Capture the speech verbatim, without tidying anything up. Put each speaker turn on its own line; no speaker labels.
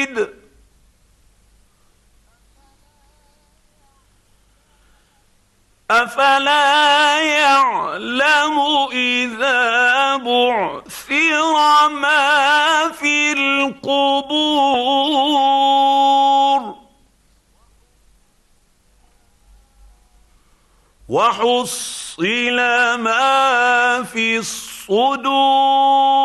أفلا يعلم إذا بعثر ما في القبور وحصل ما في الصدور